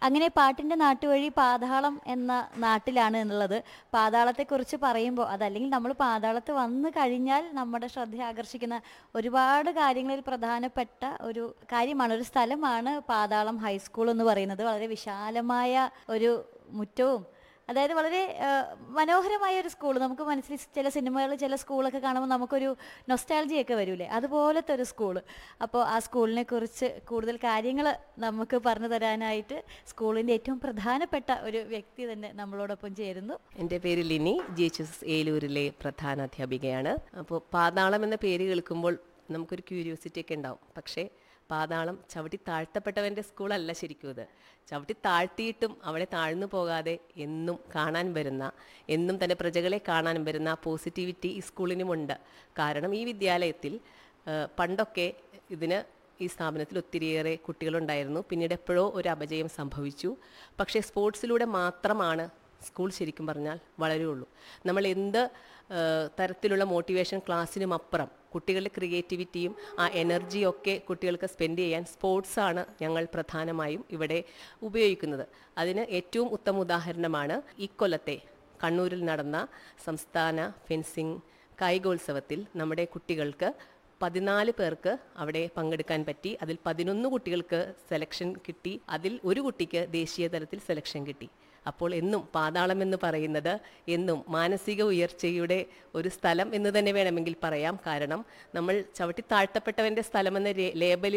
അങ്ങനെ പാട്ടിൻ്റെ നാട്ടുവഴി പാതാളം എന്ന നാട്ടിലാണ് എന്നുള്ളത്. പാതാളത്തെക്കുറിച്ച് പറയുമ്പോൾ അതല്ലെങ്കിൽ നമ്മൾ പാതാളത്ത് വന്നു കഴിഞ്ഞാൽ നമ്മുടെ ശ്രദ്ധ ആകർഷിക്കുന്ന ഒരുപാട് കാര്യങ്ങളിൽ പ്രധാനപ്പെട്ട ഒരു കാര്യമാണ്, ഒരു സ്ഥലമാണ് പാതാളം ഹൈസ്കൂൾ എന്ന് പറയുന്നത്. വളരെ വിശാലമായ ഒരു മുറ്റവും, അതായത് വളരെ മനോഹരമായ ഒരു സ്കൂൾ. നമുക്ക് മനസ്സിൽ ചില സിനിമകൾ, ചില സ്കൂളൊക്കെ കാണുമ്പോൾ നമുക്കൊരു നൊസ്റ്റാൾജിയൊക്കെ വരൂലേ, അതുപോലത്തെ ഒരു സ്കൂൾ. അപ്പോൾ ആ സ്കൂളിനെ കുറിച്ച് കൂടുതൽ കാര്യങ്ങൾ നമുക്ക് പറഞ്ഞു തരാനായിട്ട് സ്കൂളിൻ്റെ ഏറ്റവും പ്രധാനപ്പെട്ട ഒരു വ്യക്തി തന്നെ നമ്മളോടൊപ്പം ചേരുന്നു. എൻ്റെ പേര് ലിനി, GHS ഏലൂരിലെ പ്രധാന അധ്യാപികയാണ്. അപ്പോൾ പാതാളം എന്ന പേര് കേൾക്കുമ്പോൾ നമുക്കൊരു ക്യൂരിയോസിറ്റി ഒക്കെ ഉണ്ടാവും. പക്ഷേ പാതാളം ചവിട്ടി താഴ്ത്തപ്പെട്ടവൻ്റെ സ്കൂളല്ല ശരിക്കും ഇത്. ചവിട്ടി താഴ്ത്തിയിട്ടും അവിടെ താഴ്ന്നു പോകാതെ എന്നും കാണാൻ വരുന്ന, എന്നും തൻ്റെ പ്രജകളെ കാണാൻ വരുന്ന പോസിറ്റിവിറ്റി ഈ സ്കൂളിനുമുണ്ട്. കാരണം ഈ വിദ്യാലയത്തിൽ പണ്ടൊക്കെ ഈ സ്ഥാപനത്തിൽ ഒത്തിരിയേറെ കുട്ടികളുണ്ടായിരുന്നു. പിന്നീട് എപ്പോഴോ ഒരു അപജയം സംഭവിച്ചു. പക്ഷേ സ്പോർട്സിലൂടെ മാത്രമാണ് സ്കൂൾ ശരിക്കും പറഞ്ഞാൽ വളരുള്ളൂ. നമ്മൾ എന്ത് തരത്തിലുള്ള മോട്ടിവേഷൻ ക്ലാസ്സിനും അപ്പുറം കുട്ടികളുടെ ക്രിയേറ്റിവിറ്റിയും ആ എനർജിയും ഒക്കെ കുട്ടികൾക്ക് സ്പെൻഡ് ചെയ്യാൻ സ്പോർട്സാണ് ഞങ്ങൾ പ്രധാനമായും ഇവിടെ ഉപയോഗിക്കുന്നത്. അതിന് ഏറ്റവും ഉത്തമ ഉദാഹരണമാണ് ഇക്കൊല്ലത്തെ കണ്ണൂരിൽ നടന്ന സംസ്ഥാന ഫെൻസിംഗ് കായികോത്സവത്തിൽ നമ്മുടെ കുട്ടികൾക്ക് 14 പേർക്ക് അവിടെ പങ്കെടുക്കാൻ പറ്റി. അതിൽ 11 കുട്ടികൾക്ക് സെലക്ഷൻ കിട്ടി. അതിൽ ഒരു കുട്ടിക്ക് ദേശീയ തലത്തിൽ സെലക്ഷൻ കിട്ടി. അപ്പോൾ എന്നും പാതാളം എന്ന് പറയുന്നത് എന്നും മാനസിക ഉയർച്ചയുടെ ഒരു സ്ഥലം എന്ന് തന്നെ വേണമെങ്കിൽ പറയാം. കാരണം നമ്മൾ ചവിട്ടി താഴ്ത്തപ്പെട്ടവൻ്റെ സ്ഥലമെന്ന ലേബലിൽ